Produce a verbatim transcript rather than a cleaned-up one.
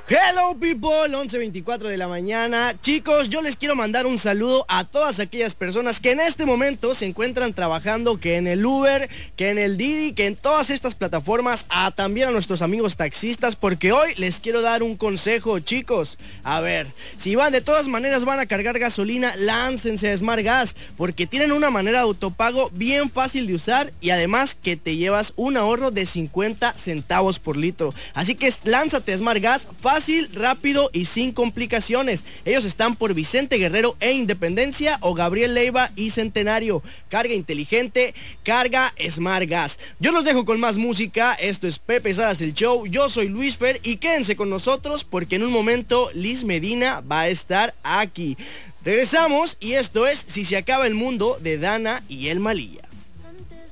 Hello people, once veinticuatro de la mañana. Chicos, yo les quiero mandar un saludo a todas aquellas personas que en este momento se encuentran trabajando, que en el Uber, que en el Didi, que en todas estas plataformas, a también a nuestros amigos taxistas, porque hoy les quiero dar un consejo, chicos. A ver, si van de todas maneras van a cargar gasolina, láncense a Smart Gas, porque tienen una manera de autopago bien fácil de usar y además que te llevas un ahorro de cincuenta centavos por litro. Así que lánzate a Smart Gas, fácil, rápido y sin complicaciones. Ellos están por Vicente Guerrero e Independencia o Gabriel Leiva y Centenario. Carga inteligente, carga Smart Gas. Yo los dejo con más música. Esto es Pepe Salas el Show. Yo soy Luis Fer y quédense con nosotros porque en un momento Liz Medina va a estar aquí. Regresamos y esto es Si se acaba el mundo de Dana y El Malilla.